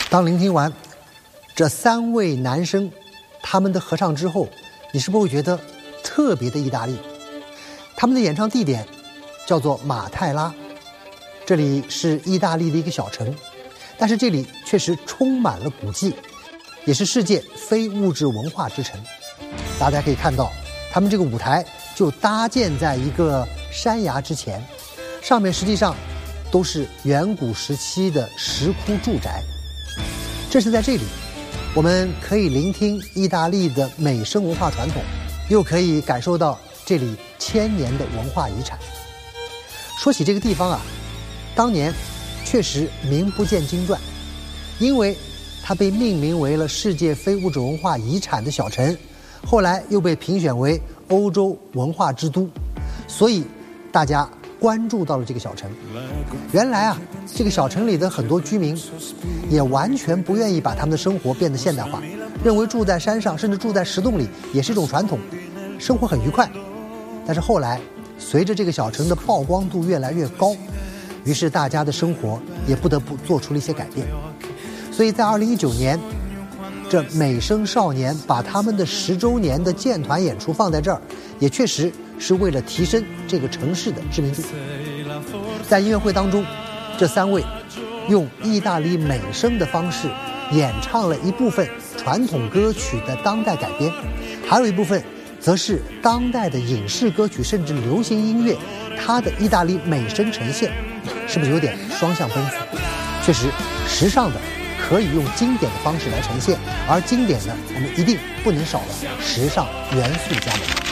当聆听完这3位男生他们的合唱之后，你是不是会觉得特别的意大利？他们的演唱地点叫做马泰拉，这里是意大利的一个小城，但是这里确实充满了古迹，也是世界非物质文化之城。大家可以看到，他们这个舞台就搭建在一个山崖之前，上面实际上都是远古时期的石窟住宅。正是在这里，我们可以聆听意大利的美声文化传统，又可以感受到这里1000年的文化遗产。说起这个地方啊，当年确实名不见经传，因为它被命名为了世界非物质文化遗产的小城，后来又被评选为欧洲文化之都，所以大家关注到了这个小城。原来啊，这个小城里的很多居民也完全不愿意把他们的生活变得现代化，认为住在山上甚至住在石洞里也是一种传统，生活很愉快。但是后来随着这个小城的曝光度越来越高，于是大家的生活也不得不做出了一些改变。所以在2019年，这美声少年把他们的10周年的建团演出放在这儿，也确实是为了提升这个城市的知名度。在音乐会当中，这3位用意大利美声的方式演唱了一部分传统歌曲的当代改编，还有一部分则是当代的影视歌曲甚至流行音乐它的意大利美声呈现，是不是有点双向奔赴？确实，时尚的可以用经典的方式来呈现，而经典呢，我们一定不能少了时尚元素加盟。